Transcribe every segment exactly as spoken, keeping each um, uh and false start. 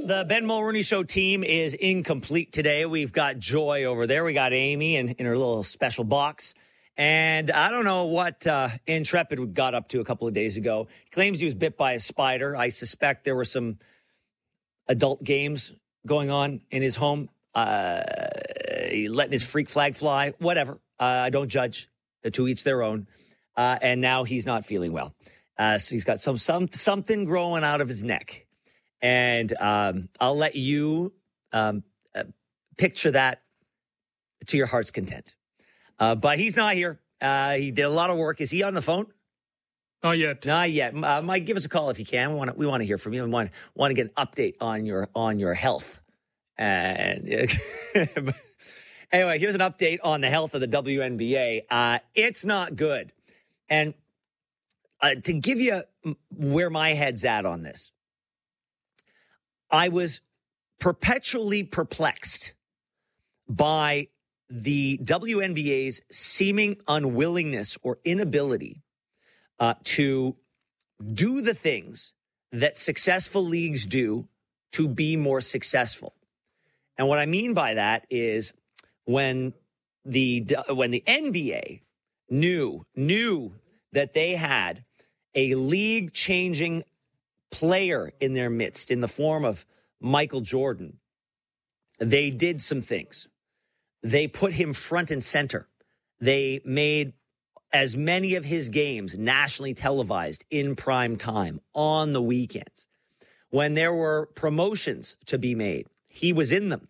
The Ben Mulroney Show team is incomplete today. We've got Joy over there. We got Amy in, in her little special box. And I don't know what uh, Intrepid got up to a couple of days ago. He claims he was bit by a spider. I suspect there were some adult games going on in his home. Uh, letting his freak flag fly. Whatever. Uh, I don't judge. To each their own. Uh, and now he's not feeling well. Uh, so he's got some, some something growing out of his neck. And um, I'll let you um, uh, picture that to your heart's content. Uh, but he's not here. Uh, he did a lot of work. Is he on the phone? Not yet. Not yet. Uh, Mike, give us a call if you can. We want to, we want to hear from you. We want, want to get an update on your on your health. And anyway, here's an update on the health of the W N B A. Uh, it's not good. And uh, to give you where my head's at on this, I was perpetually perplexed by the W N B A's seeming unwillingness or inability uh, to do the things that successful leagues do to be more successful. And what I mean by that is when the when the N B A knew knew that they had a league-changing player in their midst in the form of Michael Jordan, they did some things. They put him front and center. They made as many of his games nationally televised in prime time on the weekends. When there were promotions to be made, he was in them.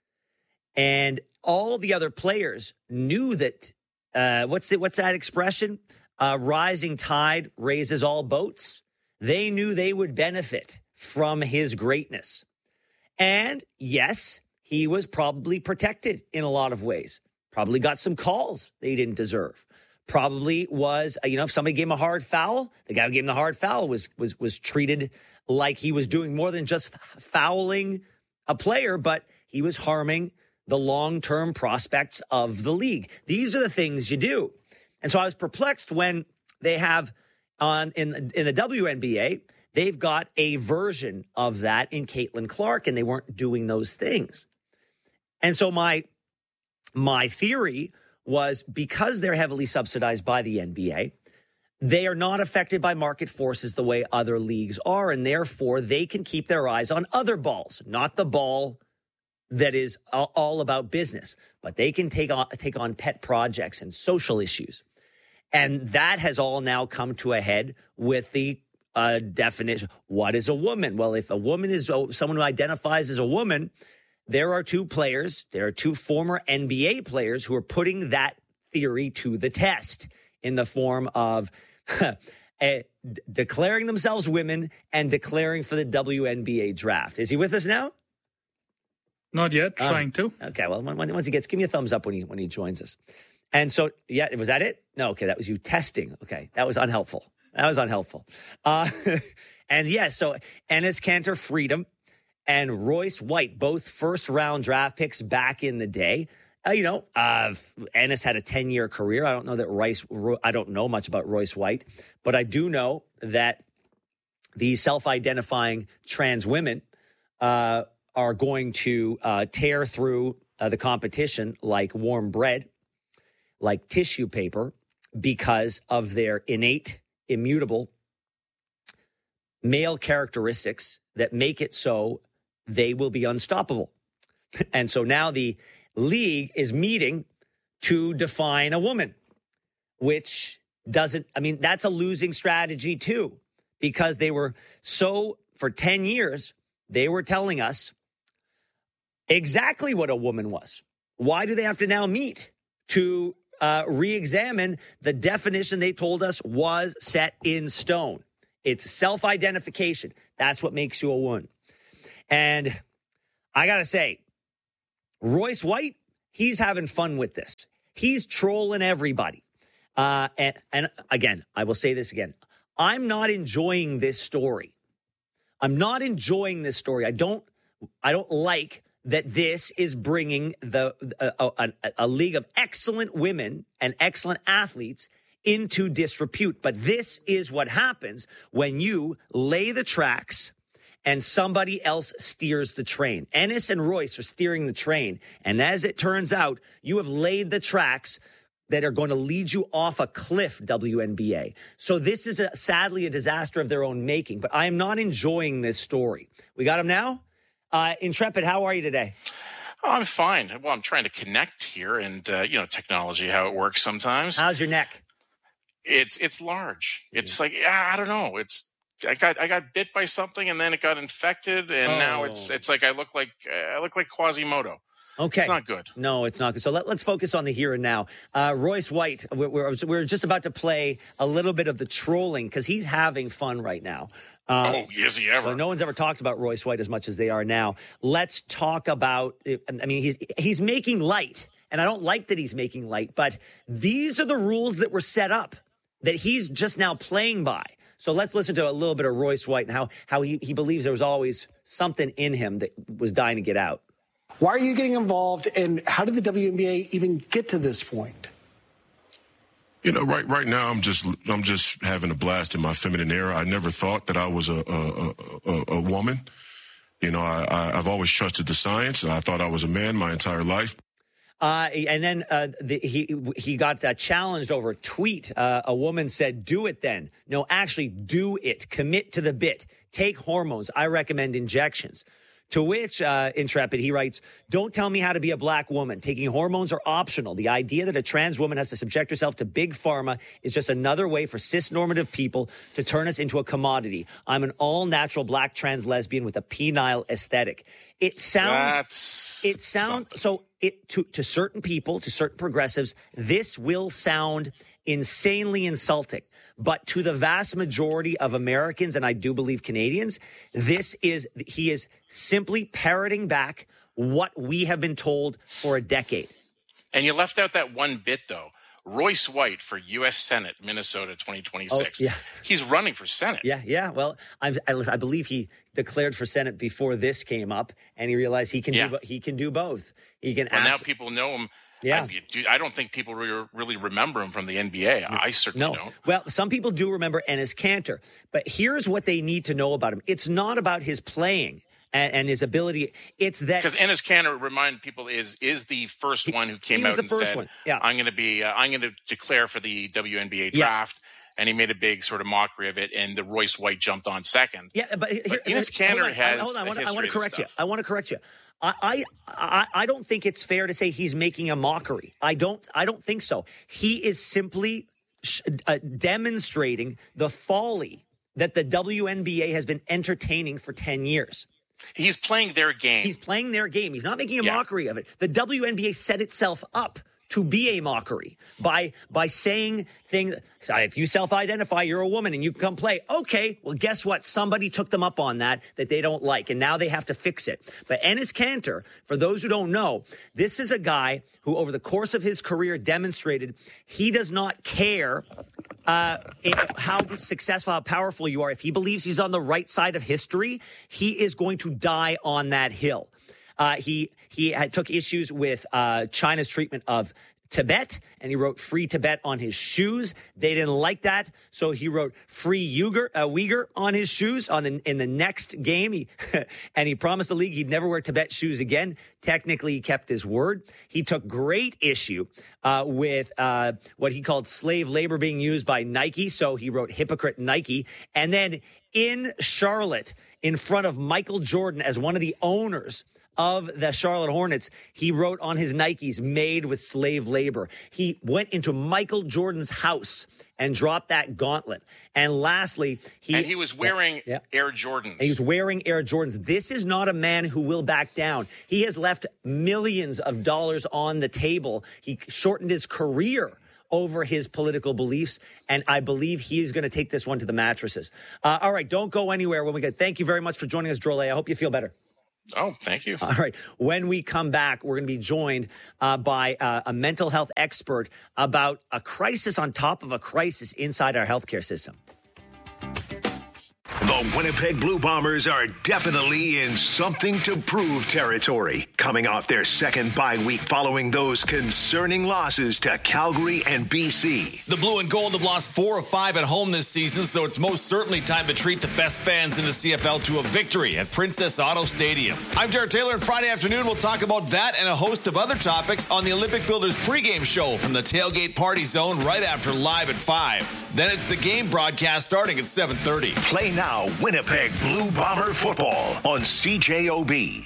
And all the other players knew that, uh, what's it, what's that expression? Uh, rising tide raises all boats. They knew they would benefit from his greatness. And yes, he was probably protected in a lot of ways. Probably got some calls that he didn't deserve. Probably was, you know, if somebody gave him a hard foul, the guy who gave him the hard foul was was was treated like he was doing more than just fouling a player, but he was harming the long-term prospects of the league. These are the things you do. And so I was perplexed when they have on in in the W N B A, they've got a version of that in Caitlin Clark, and they weren't doing those things. And so my my theory was because they're heavily subsidized by the N B A, they are not affected by market forces the way other leagues are, and therefore they can keep their eyes on other balls, not the ball that is all about business, but they can take on take on pet projects and social issues. And that has all now come to a head with the uh, definition. What is a woman? Well, if a woman is someone who identifies as a woman, there are two players, there are two former N B A players who are putting that theory to the test in the form of a, d- declaring themselves women and declaring for the W N B A draft. Is he with us now? Not yet, um, trying to. Okay, well, when, once he gets, give me a thumbs up when he when he joins us. And so, yeah, was that it? No, okay, that was you testing. Okay, that was unhelpful. That was unhelpful. Uh, and yes, yeah, so Enes Kanter Freedom and Royce White, both first-round draft picks back in the day. Uh, you know, uh, Ennis had a ten-year career. I don't know that Rice. I don't know much about Royce White, but I do know that the self-identifying trans women uh, are going to uh, tear through uh, the competition like warm bread, like tissue paper, because of their innate, immutable male characteristics that make it so they will be unstoppable. And so now the league is meeting to define a woman, which doesn't, I mean, that's a losing strategy too, because they were so, for ten years, they were telling us exactly what a woman was. Why do they have to now meet to uh, re-examine the definition they told us was set in stone? It's self-identification. That's what makes you a woman. And I got to say, Royce White, he's having fun with this. He's trolling everybody. Uh, and, and again, I will say this again. I'm not enjoying this story. I'm not enjoying this story. I don't, I don't like that this is bringing the a, a, a league of excellent women and excellent athletes into disrepute. But this is what happens when you lay the tracks and somebody else steers the train. Ennis and Royce are steering the train. And as it turns out, you have laid the tracks that are going to lead you off a cliff, W N B A. So this is a, sadly a disaster of their own making. But I am not enjoying this story. We got him now? Uh, Intrepid, how are you today? Oh, I'm fine. Well, I'm trying to connect here, and uh, you know, technology, how it works sometimes. How's your neck? It's it's large. It's like yeah, I don't know. It's I got I got bit by something, and then it got infected, and oh. now it's it's like I look like uh, I look like Quasimodo. Okay. It's not good. No, it's not good. So let, let's focus on the here and now. Uh, Royce White, we're, we're, we're just about to play a little bit of the trolling because he's having fun right now. Uh, oh, is he ever? So no one's ever talked about Royce White as much as they are now. Let's talk about, I mean, he's, he's making light, and I don't like that he's making light, but these are the rules that were set up that he's just now playing by. So let's listen to a little bit of Royce White and how, how he, he believes there was always something in him that was dying to get out. Why are you getting involved, and how did the W N B A even get to this point? You know, right right now, I'm just I'm just having a blast in my feminine era. I never thought that I was a a, a, a woman. You know, I, I, I've always trusted the science, and I thought I was a man my entire life. Uh, and then uh, the, he he got uh, challenged over a tweet. Uh, a woman said, "Do it then." No, actually, do it. Commit to the bit. Take hormones. I recommend injections. To which, uh, Intrepid, he writes, "Don't tell me how to be a black woman. Taking hormones are optional. The idea that a trans woman has to subject herself to big pharma is just another way for cis-normative people to turn us into a commodity. I'm an all-natural black trans lesbian with a penile aesthetic." It sounds, That's it sounds, something. so it, to, to certain people, to certain progressives, this will sound insanely insulting. But to the vast majority of Americans, and I do believe Canadians, this is, he is simply parroting back what we have been told for a decade. And you left out that one bit, though. Royce White for U S Senate, Minnesota twenty twenty-six. Oh, yeah. He's running for Senate. Yeah, yeah. Well, I'm, I, I believe he declared for Senate before this came up, and he realized he can Yeah. do he can do both. He can. Well, now abs- people know him. Yeah. I, I don't think people re- really remember him from the N B A. I certainly No. don't. Well, some people do remember Enes Kanter, but here's what they need to know about him. It's not about his playing and, and his ability. It's that Because Enes Kanter, remind people, is is the first He- one who came he was out the and first said, one. Yeah. "I'm going to be, uh, I'm going to declare for the W N B A Yeah. draft." And he made a big sort of mockery of it, and the Royce White jumped on second. Yeah, but, here, But Enes hold Kanter on, has Hold on, I a want, I history want to of correct you. stuff. I want to correct you. I, I, I I don't think it's fair to say he's making a mockery. I don't. I don't think so. He is simply sh- uh, demonstrating the folly that the W N B A has been entertaining for ten years. He's playing their game. He's playing their game. He's not making a Yeah. mockery of it. The W N B A set itself up to be a mockery by by saying things. If you self-identify, you're a woman and you come play. Okay, well, guess what? Somebody took them up on that that they don't like, and now they have to fix it. But Enes Kanter, for those who don't know, this is a guy who, over the course of his career, demonstrated he does not care uh, how successful, how powerful you are. If he believes he's on the right side of history, he is going to die on that hill. Uh, he he had, took issues with uh, China's treatment of Tibet, and he wrote "Free Tibet" on his shoes. They didn't like that, so he wrote "Free Uyghur" uh, Uyghur on his shoes. On the, in the next game, he and he promised the league he'd never wear Tibet shoes again. Technically, he kept his word. He took great issue uh, with uh, what he called slave labor being used by Nike, so he wrote "Hypocrite Nike." And then in Charlotte, in front of Michael Jordan as one of the owners of the Charlotte Hornets, he wrote on his Nikes, "Made with slave labor." He went into Michael Jordan's house and dropped that gauntlet. And lastly, he... and he was wearing yeah, yeah. Air Jordans. He was wearing Air Jordans. This is not a man who will back down. He has left millions of dollars on the table. He shortened his career over his political beliefs, and I believe he is going to take this one to the mattresses. Uh, all right, don't go anywhere when we get... Thank you very much for joining us, Drolet. I hope you feel better. Oh, thank you. All right. When we come back, we're going to be joined uh, by uh, a mental health expert about a crisis on top of a crisis inside our healthcare system. The Winnipeg Blue Bombers are definitely in something to prove territory, coming off their second bye week following those concerning losses to Calgary and B C. The Blue and Gold have lost four of five at home this season, so it's most certainly time to treat the best fans in the C F L to a victory at Princess Auto Stadium. I'm Jared Taylor, and Friday afternoon we'll talk about that and a host of other topics on the Olympic Builders pregame show from the Tailgate Party Zone right after Live at five. Then it's the game broadcast starting at seven thirty. Play now Winnipeg Blue Bomber football on C J O B.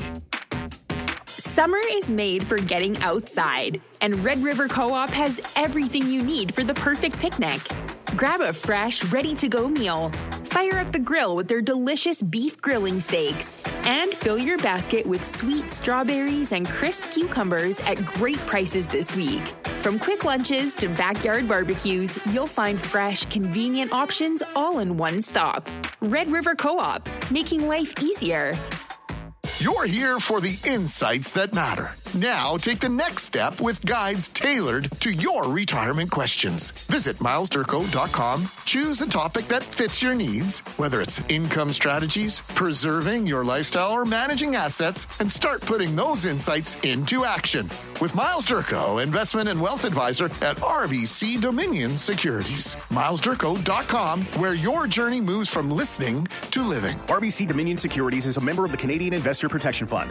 Summer is made for getting outside, and Red River Co-op has everything you need for the perfect picnic. Grab a fresh, ready-to-go meal, fire up the grill with their delicious beef grilling steaks, and fill your basket with sweet strawberries and crisp cucumbers at great prices this week. From quick lunches to backyard barbecues, you'll find fresh, convenient options all in one stop. Red River Co-op, making life easier. You're here for the insights that matter. Now take the next step with guides tailored to your retirement questions. Visit miles durko dot com. Choose a topic that fits your needs, whether it's income strategies, preserving your lifestyle, or managing assets, and start putting those insights into action. With Miles Durko, investment and wealth advisor at R B C Dominion Securities. miles durko dot com, where your journey moves from listening to living. R B C Dominion Securities is a member of the Canadian Investor Protection Fund.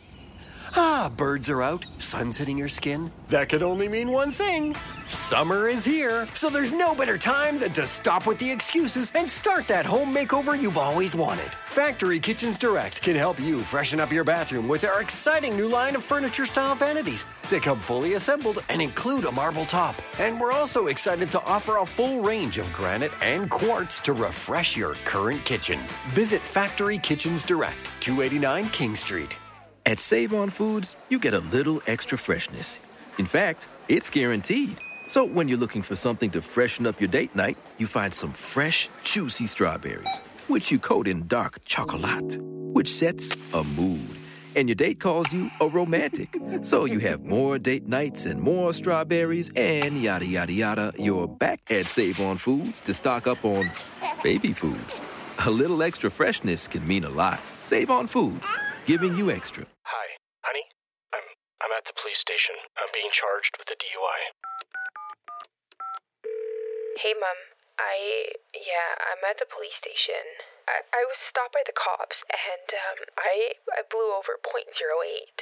Ah, birds are out, sun's hitting your skin. That could only mean one thing. Summer is here, so there's no better time than to stop with the excuses and start that home makeover you've always wanted. Factory Kitchens Direct can help you freshen up your bathroom with our exciting new line of furniture-style vanities. They come fully assembled and include a marble top. And we're also excited to offer a full range of granite and quartz to refresh your current kitchen. Visit Factory Kitchens Direct, two eighty-nine King Street. At Save On Foods, you get a little extra freshness. In fact, it's guaranteed. So when you're looking for something to freshen up your date night, you find some fresh, juicy strawberries, which you coat in dark chocolate, which sets a mood. And your date calls you a romantic. So you have more date nights and more strawberries and yada, yada, yada. You're back at Save On Foods to stock up on baby food. A little extra freshness can mean a lot. Save On Foods, giving you extra. Hi, honey. I'm I'm at the police station. I'm being charged with a D U I. Hey, Mom. I, yeah, I'm at the police station. I, I was stopped by the cops, and um, I I blew over point zero eight.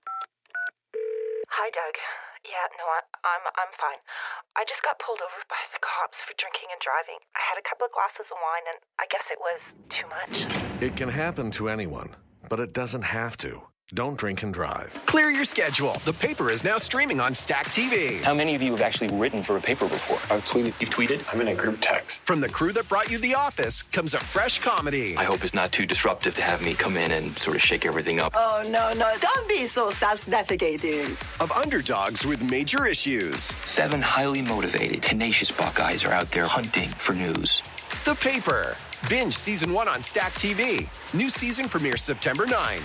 Hi, Doug. Yeah, no, I, I'm I'm fine. I just got pulled over by the cops for drinking and driving. I had a couple of glasses of wine, and I guess it was too much. It can happen to anyone, but it doesn't have to. Don't drink and drive. Clear your schedule. The Paper is now streaming on Stack T V. How many of you have actually written for a paper before? I've tweeted. You've tweeted? I'm in a group text. From the crew that brought you The Office comes a fresh comedy. I hope it's not too disruptive to have me come in and sort of shake everything up. Oh, no, no. Don't be so self-defecating. Of underdogs with major issues. Seven highly motivated, tenacious Buckeyes are out there hunting for news. The Paper. Binge season one on Stack T V. New season premieres September ninth.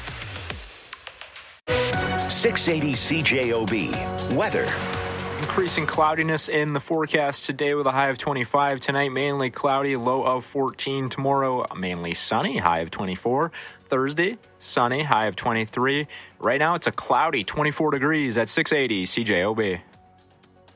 six eighty C J O B. Weather. Increasing cloudiness in the forecast today with a high of twenty-five. Tonight, mainly cloudy, low of fourteen. Tomorrow, mainly sunny, high of twenty-four. Thursday, sunny, high of twenty-three. Right now, it's a cloudy twenty-four degrees at six eighty C J O B.